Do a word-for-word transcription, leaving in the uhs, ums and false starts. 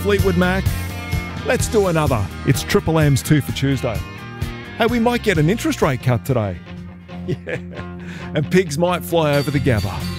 Fleetwood Mac. Let's do another. It's Triple M's two for Tuesday. Hey, we might get an interest rate cut today. Yeah. And pigs might fly over the Gabba.